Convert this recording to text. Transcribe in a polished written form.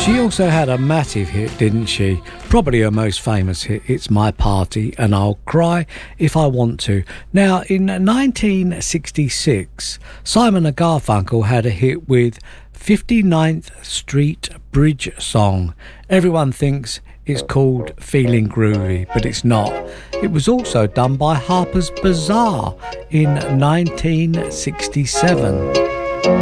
She also had a massive hit, didn't she? Probably her most famous hit, It's My Party and I'll Cry If I Want To. Now, in 1966, Simon and Garfunkel had a hit with 59th Street Bridge Song. Everyone thinks it's called Feeling Groovy, but it's not. It was also done by Harper's Bazaar in 1967.